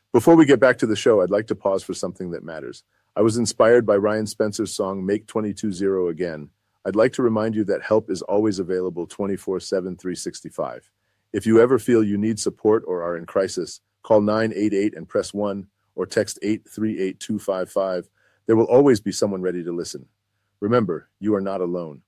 Before we get back to the show, I'd like to pause for something that matters. I was inspired by Ryan Spencer's song Make 22 Again. I'd like to remind you that help is always available 24/7, 365. If you ever feel you need support or are in crisis, call 988 and press 1 or text 838255. There will always be someone ready to listen. Remember, you are not alone.